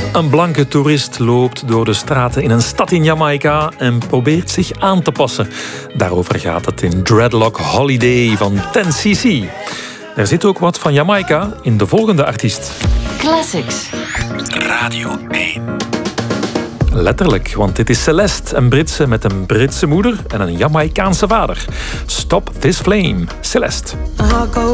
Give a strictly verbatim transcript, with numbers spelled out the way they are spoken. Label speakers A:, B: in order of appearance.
A: Een blanke toerist loopt door de straten in een stad in Jamaica en probeert zich aan te passen. Daarover gaat het in Dreadlock Holiday van ten cc. Er zit ook wat van Jamaica in de volgende artiest.
B: Classics.
C: Radio één.
A: Letterlijk, want dit is Celeste, een Britse met een Britse moeder en een Jamaicaanse vader. Stop This Flame, Celeste.